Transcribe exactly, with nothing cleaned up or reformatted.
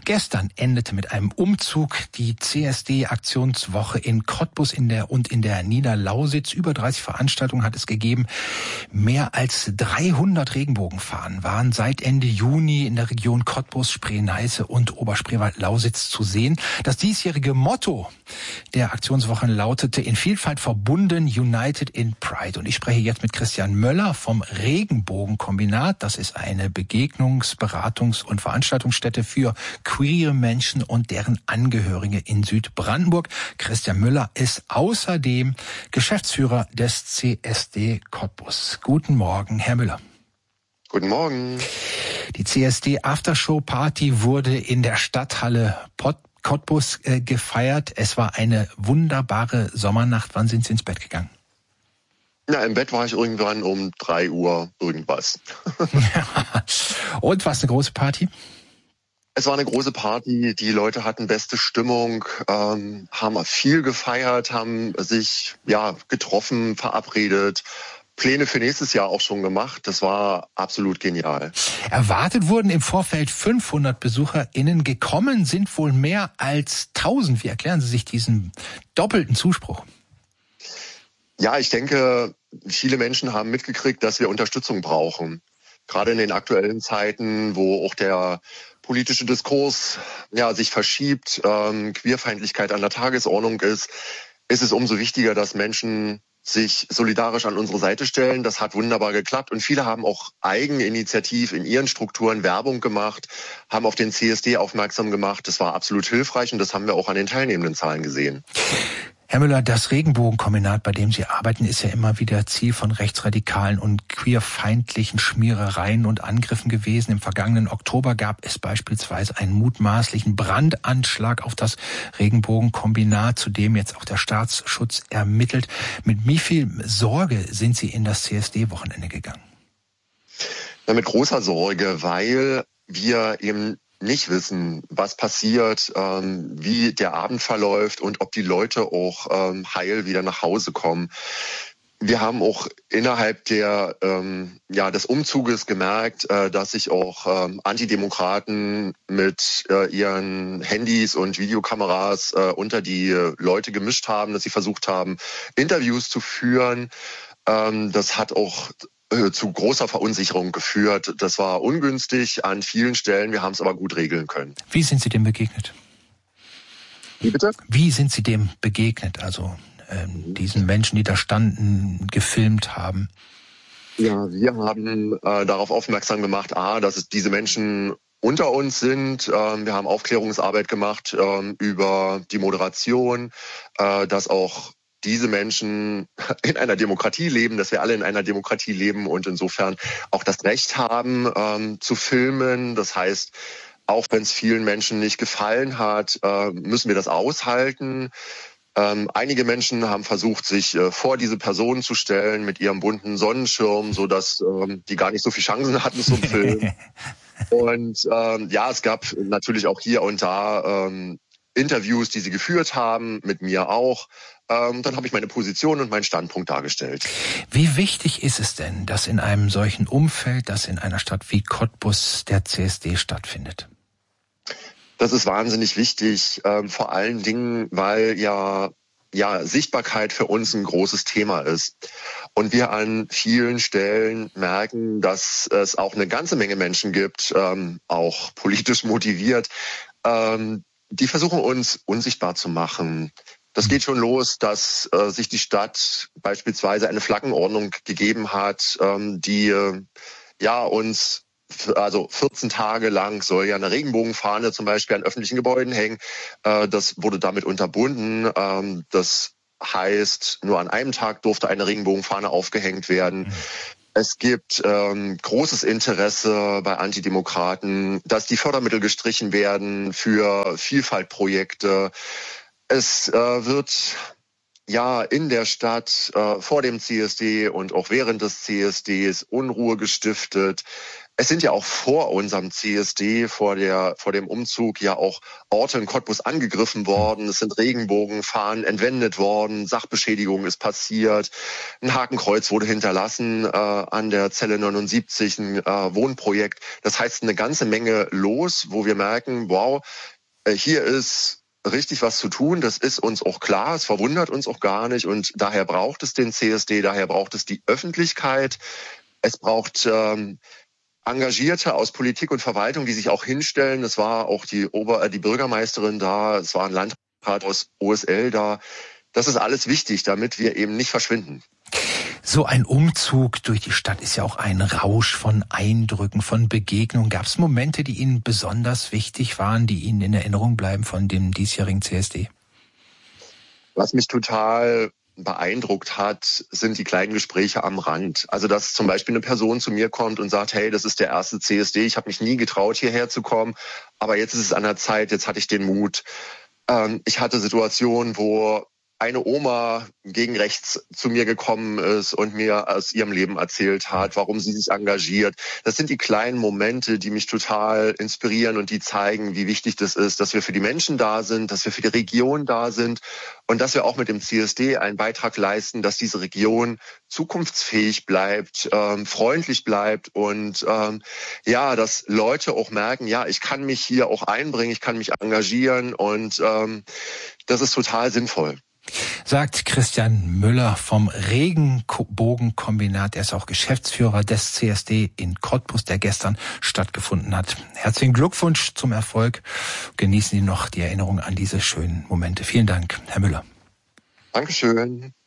Gestern endete mit einem Umzug die C S D-Aktionswoche in Cottbus in der und in der Niederlausitz. Über dreißig Veranstaltungen hat es gegeben. Mehr als dreihundert Regenbogenfahnen waren seit Ende Juni in der Region Cottbus, Spree-Neiße und Oberspreewald-Lausitz zu sehen. Das diesjährige Motto der Aktionswochen lautete: in Vielfalt verbunden, United in Pride. Und ich spreche jetzt mit Christian Möller vom Regenbogenkombinat. Das ist eine Begegnungs-, Beratungs- und Veranstaltungsstätte für queere Menschen und deren Angehörige in Südbrandenburg. Christian Möller ist außerdem Geschäftsführer des C S D Cottbus. Guten Morgen, Herr Müller. Guten Morgen. Die C S D Aftershow Party wurde in der Stadthalle Pott Cottbus äh, gefeiert. Es war eine wunderbare Sommernacht. Wann sind Sie ins Bett gegangen? Na, im Bett war ich irgendwann um drei Uhr irgendwas. Und war es eine große Party? Es war eine große Party. Die Leute hatten beste Stimmung, ähm, haben viel gefeiert, haben sich ja getroffen, verabredet. Pläne für nächstes Jahr auch schon gemacht. Das war absolut genial. Erwartet wurden im Vorfeld fünfhundert BesucherInnen. Gekommen sind wohl mehr als tausend. Wie erklären Sie sich diesen doppelten Zuspruch? Ja, ich denke, viele Menschen haben mitgekriegt, dass wir Unterstützung brauchen. Gerade in den aktuellen Zeiten, wo auch der politische Diskurs ja sich verschiebt, ähm, Queerfeindlichkeit an der Tagesordnung ist, ist es umso wichtiger, dass Menschen sich solidarisch an unsere Seite stellen. Das hat wunderbar geklappt und viele haben auch eigeninitiativ in ihren Strukturen Werbung gemacht, haben auf den C S D aufmerksam gemacht. Das war absolut hilfreich und das haben wir auch an den teilnehmenden Zahlen gesehen. Herr Müller, das Regenbogenkombinat, bei dem Sie arbeiten, ist ja immer wieder Ziel von rechtsradikalen und queerfeindlichen Schmierereien und Angriffen gewesen. Im vergangenen Oktober gab es beispielsweise einen mutmaßlichen Brandanschlag auf das Regenbogenkombinat, zu dem jetzt auch der Staatsschutz ermittelt. Mit wie viel Sorge sind Sie in das C S D-Wochenende gegangen? Ja, mit großer Sorge, weil wir eben nicht wissen, was passiert, ähm, wie der Abend verläuft und ob die Leute auch ähm, heil wieder nach Hause kommen. Wir haben auch innerhalb der ähm, ja des Umzuges gemerkt, äh, dass sich auch ähm, Antidemokraten mit äh, ihren Handys und Videokameras äh, unter die Leute gemischt haben, dass sie versucht haben, Interviews zu führen. Ähm, das hat auch zu großer Verunsicherung geführt. Das war ungünstig an vielen Stellen. Wir haben es aber gut regeln können. Wie sind Sie dem begegnet? Wie bitte? Wie sind Sie dem begegnet? Also ähm, diesen Menschen, die da standen, gefilmt haben? Ja, wir haben äh, darauf aufmerksam gemacht, a, dass es diese Menschen unter uns sind. Ähm, wir haben Aufklärungsarbeit gemacht ähm, über die Moderation, äh, dass auch diese Menschen in einer Demokratie leben, dass wir alle in einer Demokratie leben und insofern auch das Recht haben, ähm, zu filmen. Das heißt, auch wenn es vielen Menschen nicht gefallen hat, äh, müssen wir das aushalten. Ähm, einige Menschen haben versucht, sich äh, vor diese Personen zu stellen mit ihrem bunten Sonnenschirm, sodass ähm, die gar nicht so viele Chancen hatten zum Filmen. Und ähm, ja, es gab natürlich auch hier und da ähm, Interviews, die sie geführt haben, mit mir auch. Ähm, dann habe ich meine Position und meinen Standpunkt dargestellt. Wie wichtig ist es denn, dass in einem solchen Umfeld, dass in einer Stadt wie Cottbus der C S D stattfindet? Das ist wahnsinnig wichtig, ähm, vor allen Dingen, weil ja ja Sichtbarkeit für uns ein großes Thema ist. Und wir an vielen Stellen merken, dass es auch eine ganze Menge Menschen gibt, ähm, auch politisch motiviert, ähm, die versuchen uns unsichtbar zu machen. Das geht schon los, dass äh, sich die Stadt beispielsweise eine Flaggenordnung gegeben hat, ähm, die äh, ja uns, also vierzehn Tage lang soll ja eine Regenbogenfahne zum Beispiel an öffentlichen Gebäuden hängen. Äh, das wurde damit unterbunden. Ähm, das heißt, nur an einem Tag durfte eine Regenbogenfahne aufgehängt werden. Mhm. Es gibt ähm, großes Interesse bei Antidemokraten, dass die Fördermittel gestrichen werden für Vielfaltprojekte. Es äh, wird ja in der Stadt äh, vor dem C S D und auch während des C S Ds Unruhe gestiftet. Es sind ja auch vor unserem C S D, vor der, vor dem Umzug ja auch Orte in Cottbus angegriffen worden. Es sind Regenbogenfahnen entwendet worden. Sachbeschädigung ist passiert. Ein Hakenkreuz wurde hinterlassen äh, an der Zelle neunundsiebzig, ein äh, Wohnprojekt. Das heißt, eine ganze Menge los, wo wir merken, wow, äh, hier ist richtig was zu tun. Das ist uns auch klar. Es verwundert uns auch gar nicht. Und daher braucht es den C S D, daher braucht es die Öffentlichkeit. Es braucht ähm, Engagierte aus Politik und Verwaltung, die sich auch hinstellen. Es war auch die Ober, äh, die Bürgermeisterin da, es war ein Landrat aus O S L da. Das ist alles wichtig, damit wir eben nicht verschwinden. So ein Umzug durch die Stadt ist ja auch ein Rausch von Eindrücken, von Begegnungen. Gab es Momente, die Ihnen besonders wichtig waren, die Ihnen in Erinnerung bleiben von dem diesjährigen C S D? Was mich total beeindruckt hat, sind die kleinen Gespräche am Rand. Also dass zum Beispiel eine Person zu mir kommt und sagt, hey, das ist der erste C S D, ich habe mich nie getraut, hierher zu kommen, aber jetzt ist es an der Zeit, jetzt hatte ich den Mut. Ähm, ich hatte Situationen, wo eine Oma gegen rechts zu mir gekommen ist und mir aus ihrem Leben erzählt hat, warum sie sich engagiert. Das sind die kleinen Momente, die mich total inspirieren und die zeigen, wie wichtig das ist, dass wir für die Menschen da sind, dass wir für die Region da sind und dass wir auch mit dem C S D einen Beitrag leisten, dass diese Region zukunftsfähig bleibt, ähm, freundlich bleibt und ähm, ja, dass Leute auch merken, ja, ich kann mich hier auch einbringen, ich kann mich engagieren und ähm, das ist total sinnvoll. Sagt Christian Müller vom Regenbogenkombinat. Er ist auch Geschäftsführer des C S D in Cottbus, der gestern stattgefunden hat. Herzlichen Glückwunsch zum Erfolg. Genießen Sie noch die Erinnerung an diese schönen Momente. Vielen Dank, Herr Müller. Dankeschön.